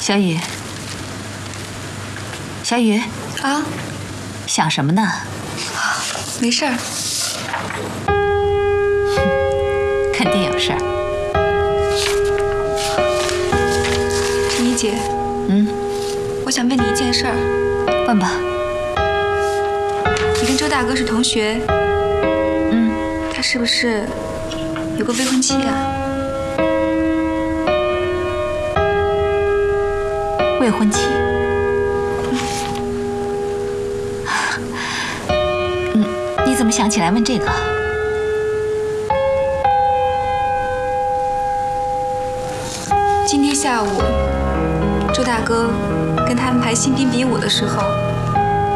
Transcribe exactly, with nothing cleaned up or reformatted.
小雨，小雨啊， 想什么呢？ 没事儿。 肯定有事儿。 陈怡姐， 嗯， 我想问你一件事儿。 问吧。 你跟周大哥是同学， 嗯， 他是不是有个未婚妻啊？ 未婚妻。嗯，你怎么想起来问这个？ 今天下午，周大哥跟他们排新兵比武的时候，